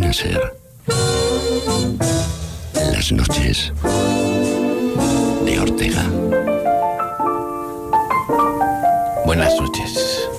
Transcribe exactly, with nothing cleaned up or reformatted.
podrían ser las noches de Ortega. Buenas noches.